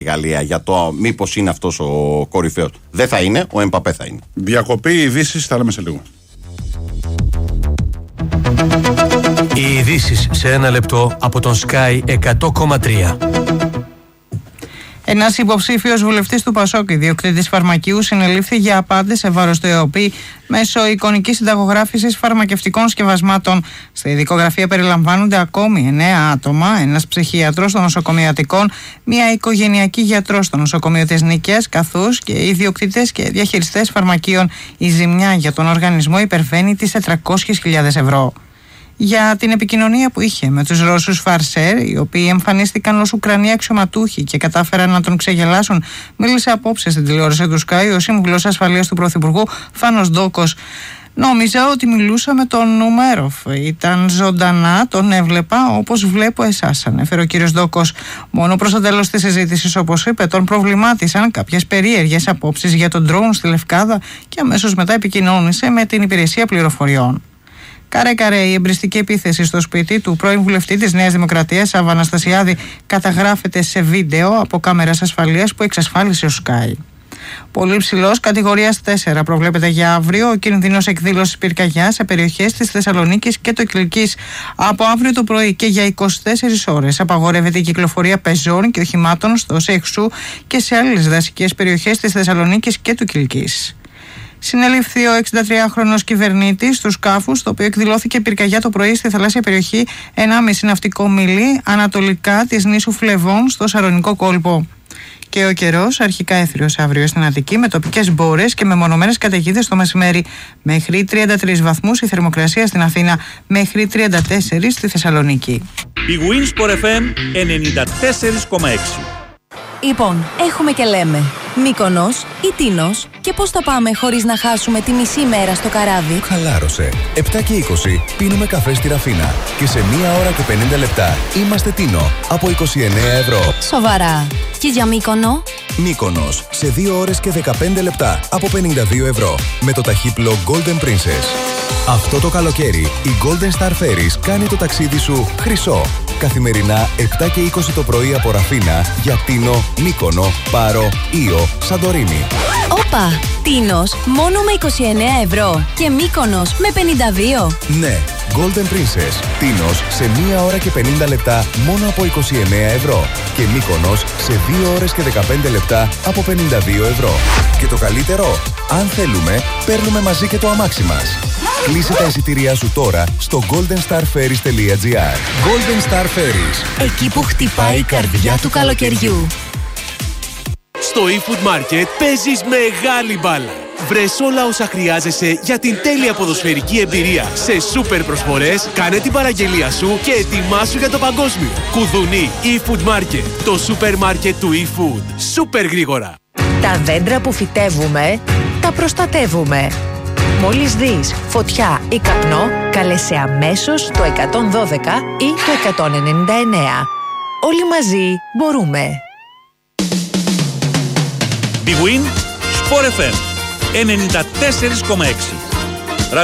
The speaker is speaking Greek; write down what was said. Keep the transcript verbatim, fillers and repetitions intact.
η Γαλλία για το μήπως είναι αυτός ο κορυφαίος. Δεν θα είναι, ο Εμπαπέ θα είναι. Διακοπή, ειδήσεις, θα λέμε σε λίγο. Οι ειδήσεις σε ένα λεπτό από τον Sky εκατό κόμμα τρία. Ένας υποψήφιος βουλευτής του Πασόκ, ιδιοκτήτης φαρμακείου, συνελήφθη για απάτη σε βάρος του ΕΟΠΗ μέσω εικονικής συνταγογράφησης φαρμακευτικών σκευασμάτων. Στη δικογραφία περιλαμβάνονται ακόμη εννέα άτομα, ένας ψυχίατρος των νοσοκομειατικών, μια οικογενειακή γιατρός στο νοσοκομείο της Νίκαιας, καθώς και ιδιοκτήτες και διαχειριστές φαρμακείων. Η ζημιά για τον οργανισμό υπερβαίνει τις τετρακόσιες χιλιάδες ευρώ. Για την επικοινωνία που είχε με τους Ρώσους Φαρσέρ, οι οποίοι εμφανίστηκαν ως Ουκρανοί αξιωματούχοι και κατάφεραν να τον ξεγελάσουν, μίλησε απόψε στην τηλεόραση του Sky ο Σύμβουλος Ασφαλείας του Πρωθυπουργού Θάνος Ντόκος. Νόμιζα ότι μιλούσα με τον Νουμέροφ. Ήταν ζωντανά, τον έβλεπα όπως βλέπω εσάς, ανέφερε ο κύριος Ντόκος. Μόνο προς το τέλος της συζήτησης, όπως είπε, τον προβλημάτισαν κάποιες περίεργες απόψεις για τον ντρόουν στη Λευκάδα και αμέσως μετά επικοινώνησε με την υπηρεσία πληροφοριών. Καρέ-καρέ, η εμπριστική επίθεση στο σπίτι του πρώην βουλευτή της Νέας Δημοκρατίας, Σάββα Αναστασιάδη, καταγράφεται σε βίντεο από κάμερας ασφαλείας που εξασφάλισε ο Sky. Πολύ ψηλός, κατηγορίας τέσσερα, προβλέπεται για αύριο ο κίνδυνος εκδήλωσης πυρκαγιάς σε περιοχές της Θεσσαλονίκης και του Κιλκής. Από αύριο το πρωί και για είκοσι τέσσερις ώρες απαγορεύεται η κυκλοφορία πεζών και οχημάτων στο Σέχσου και σε άλλες δασικές περιοχές της Θεσσαλονίκης και του Κιλκής. Συνελήφθη ο εξηντατριάχρονος κυβερνήτης του σκάφους, το οποίο εκδηλώθηκε πυρκαγιά το πρωί στη θαλάσσια περιοχή ενάμιση ναυτικό μίλι ανατολικά της νήσου Φλεβών στο Σαρωνικό κόλπο. Και ο καιρός αρχικά έθριος αύριο στην Αττική με τοπικές μπόρες και μεμονωμένες καταιγίδες το μεσημέρι. Μέχρι τριάντα τρεις βαθμούς η θερμοκρασία στην Αθήνα, μέχρι τριάντα τέσσερα στη Θεσσαλονίκη. Η Winsport εφ εμ ενενήντα τέσσερα κόμμα έξι. Λοιπόν, έχουμε και λέμε Μύκονος ή Τίνος, και πώς θα πάμε χωρίς να χάσουμε τη μισή μέρα στο καράβι. Χαλάρωσε. επτά και είκοσι πίνουμε καφέ στη Ραφίνα και σε μία ώρα και πενήντα λεπτά είμαστε Τίνο από είκοσι εννέα ευρώ. Σοβαρά. Και για Μύκονο? Μύκονος σε δύο ώρες και δεκαπέντε λεπτά από πενήντα δύο ευρώ με το ταχύπλο Golden Princess. Αυτό το καλοκαίρι η Golden Star Ferries κάνει το ταξίδι σου χρυσό. Καθημερινά επτά και είκοσι το πρωί από Ραφίνα για Τίνο, Μύκονο, Πάρο, Ήο, Σαντορίνη. Όπα! Τίνος μόνο με είκοσι εννέα ευρώ και Μύκονος με πενήντα δύο. Ναι, Golden Princess. Τίνος σε μία ώρα και πενήντα λεπτά μόνο από είκοσι εννέα ευρώ και Μύκονος σε δύο ώρες και δεκαπέντε λεπτά από πενήντα δύο ευρώ. Και το καλύτερο, αν θέλουμε, παίρνουμε μαζί και το αμάξι μας. Κλείσε τα εισιτήριά σου τώρα στο golden star ferries τελεία gr. Golden Star Ferries. Εκεί που χτυπάει η καρδιά του καλοκαιριού. Στο eFood Market παίζεις μεγάλη μπάλα. Βρες όλα όσα χρειάζεσαι για την τέλεια ποδοσφαιρική εμπειρία. Σε σούπερ προσφορές, κάνε την παραγγελία σου και ετοιμάσου για το παγκόσμιο. Κουδουνί eFood Market, το σούπερ μάρκετ του eFood. Σούπερ γρήγορα. Τα δέντρα που φυτεύουμε, τα προστατεύουμε. Μόλις δεις φωτιά ή καπνό, κάλεσε αμέσως το εκατόν δώδεκα ή το εκατόν ενενήντα εννέα. Όλοι μαζί μπορούμε. Big Win Sport εφ εμ ενενήντα τέσσερα κόμμα έξι.